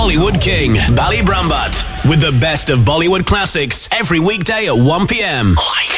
Bollywood King, Bali Brambat, with the best of Bollywood classics every weekday at 1 p.m. Like